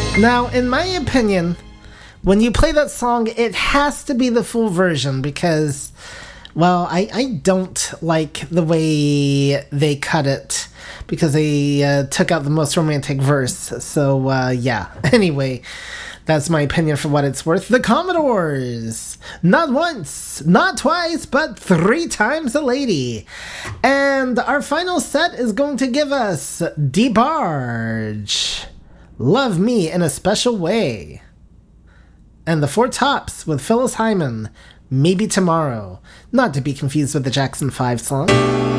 Now, in my opinion, when you play that song, it has to be the full version because, well, I don't like the way they cut it because they took out the most romantic verse. So, yeah. Anyway, that's my opinion for what it's worth. The Commodores! Not once, not twice, but 3 times a lady. And our final set is going to give us DeBarge. Love Me in a Special Way. And the Four Tops with Phyllis Hyman, Maybe Tomorrow. Not to be confused with the Jackson 5 song.